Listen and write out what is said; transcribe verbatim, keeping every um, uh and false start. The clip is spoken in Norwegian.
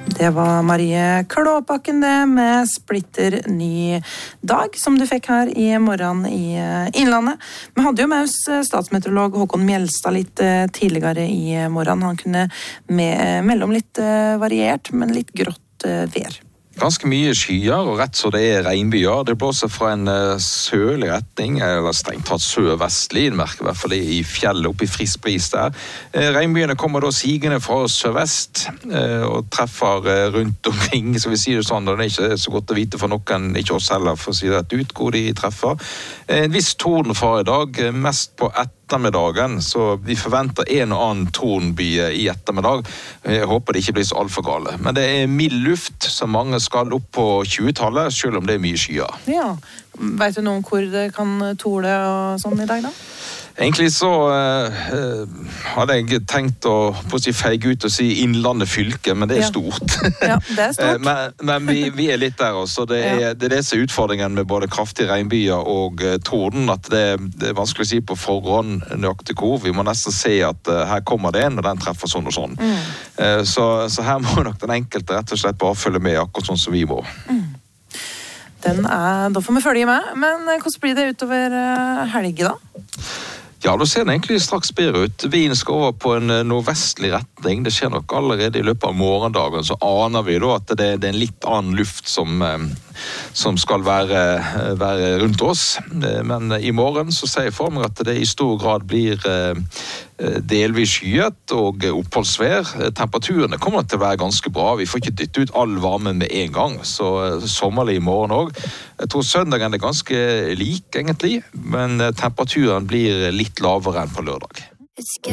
Det var Marie Klåbakken det med splitter ny dag, som du fikk her i morgen i Innlandet. Vi hadde jo med oss statsmeteorolog Håkon Mjelstad litt tidligere i morgen. Han kunne med, melde om litt variert, men litt grått vær. Ganske mye skyer, og rett så det er regnbyer. Det blåser fra en uh, sørlig retning, eller strengt tatt sør-vestlig, merker i hvert fall det i fjellet oppe i frisk bris der. Uh, regnbyene kommer da sigende fra sør-vest, uh, og treffer uh, rundt omkring, så vi sier det sånn, og det er ikke så godt å vite for noen, ikke oss heller, for å si det ut, hvor de treffer. Uh, en viss tordenfare i dag, uh, mest på ett ettermiddagen, så vi forventer en og annen tordenbyge i ettermiddag. Jeg håper det ikke blir så alt for gale. Men det er mild luft, så mange skal opp på tjue-tallet, selv om det er mye skyer. Ja, vet du noe om hvor det kan tole og sånn i dag da? Egentlig så uh, hadde jeg tenkt å på å si feige ut og si Innlandet fylke, men det er stort. Ja, det er stort. men men vi, vi er litt der også. Det er, ja. det er det som er utfordringen med både kraftige regnbyer og uh, torden, at det, det er vanskelig å si på forhånd nøyaktig hvor. Vi må nesten se at uh, her kommer det en, og den treffer sånn og sånn. Mm. Uh, så, så her må nok den enkelte rett og slett bare følge med, akkurat sånn som vi må. Mm. Den er, da får vi følge med, men hvordan blir det utover uh, helge da? Ja, da ser det egentlig straks bedre ut. Vinden skal over på en nordvestlig retning. Det skjer nok allerede i løpet av morgendagen, så aner vi da at det, det er en litt annen luft som, som skal være, være rundt oss. Men i morgen så sier jeg for meg at det i stor grad blir delvis skyet og oppholdsvær. Temperaturene kommer til å være ganske bra. Vi får ikke dytte ut all varmen med en gang, så sommerlig i morgen også. Jeg tror søndagen er ganske lik egentlig, men temperaturen blir litt lavere enn på lørdag.